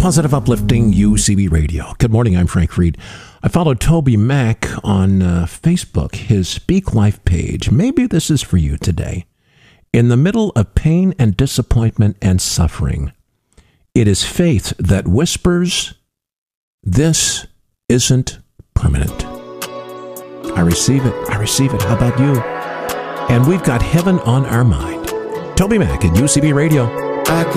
Positive, uplifting UCB Radio. Good morning, I'm Frank Reed. I followed Toby Mack on Facebook, his Speak Life page. Maybe this is for you today. In the middle of pain and disappointment and suffering, it is faith that whispers, "This isn't permanent." I receive it. I receive it. How about you? And we've got heaven on our mind. Toby Mack at UCB Radio.